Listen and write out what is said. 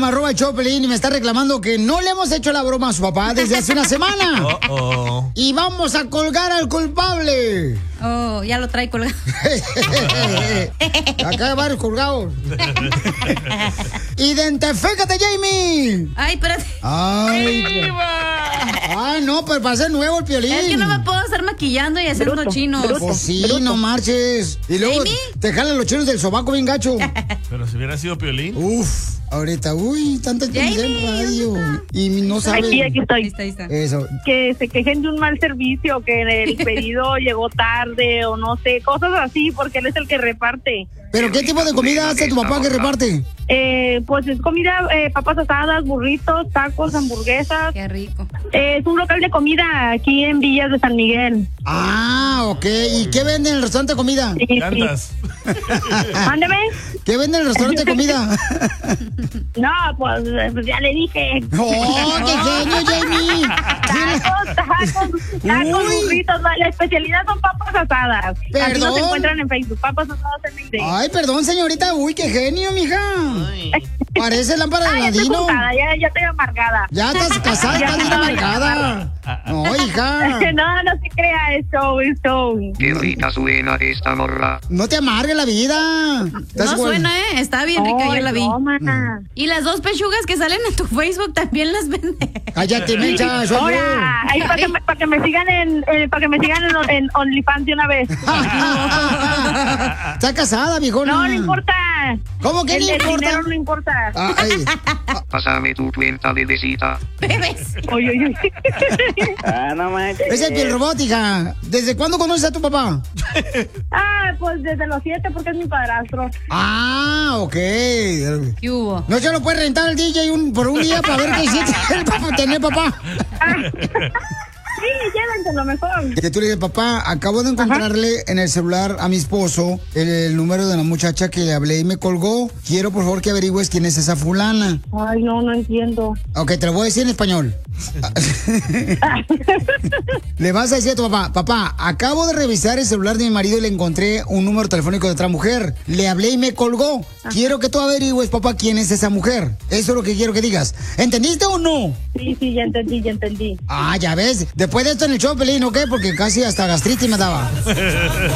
@Choplin, y me está reclamando que no le hemos hecho la broma a su papá desde hace una semana. Y vamos a colgar al culpable. Oh, ya lo trae colgado. Acá hay varios colgados. ¡Identifícate, Jamie! Ay, espérate. Ay, no, pero para ser nuevo el Piolín. Es que no me puedo estar maquillando y haciendo chinos. Pues sí, no marches. Y luego te jalan los chinos del sobaco bien gacho. Pero si hubiera sido Piolín. Uf, ahorita, tanta gente en radio. Y no saben. Aquí estoy. Ahí está. Eso. Que se quejen de un mal servicio, que el pedido llegó tarde o no sé, cosas así, porque él es el que reparte. ¿Pero qué tipo de comida hace tu papá que reparte? Pues es comida, papas asadas, burritos, tacos, hamburguesas. Qué rico. Es un local de comida aquí en Villas de San Miguel. Ah, ok. ¿Y qué venden en el restaurante de comida? Llantas. Mándeme. ¿Qué venden en el restaurante de comida? No, pues ya le dije. ¡Oh, qué genio, Jamie! Tacos, burritos. La especialidad son papas asadas. ¿Perdón? Así nos encuentran en Facebook. Papas asadas en Facebook. Ay, perdón, señorita. Uy, qué genio, mija. Parece lámpara de Aladino. Ya estoy amargada. Ya estás casada, estás bien amargada. No, hija. No se crea eso. Qué rica suena esta morra. No te amargue la vida. No suena, Está bien rica, yo la vi. Y las dos pechugas que salen en tu Facebook también las vende. Cállate, Mecha, soy yo. Ahí para que me sigan en OnlyFans de una vez. Está casada, viejona. No importa. ¿Cómo que no importa? El dinero no importa. Pásame tu cuenta de visita. Bebes. Oye. No manches. Es el piel robot, hija. ¿Desde cuándo conoces a tu papá? Pues desde los 7 porque es mi padrastro. Ah, ok. ¿Qué hubo? ¿No se lo puede rentar el DJ por un día para ver qué hiciste para tener papá? Sí, llévenselo mejor. Que tú le dices, papá, acabo de encontrarle en el celular a mi esposo el número de la muchacha que le hablé y me colgó. Quiero, por favor, que averigües quién es esa fulana. Ay, no entiendo. Ok, te lo voy a decir en español. Le vas a decir a tu papá, acabo de revisar el celular de mi marido y le encontré un número telefónico de otra mujer. Le hablé y me colgó. Quiero que tú averigües, papá, quién es esa mujer. Eso es lo que quiero que digas. ¿Entendiste o no? Sí, ya entendí. Ah, ya ves. Después de esto en el show, Pelín, ¿ok? Porque casi hasta gastritis me daba.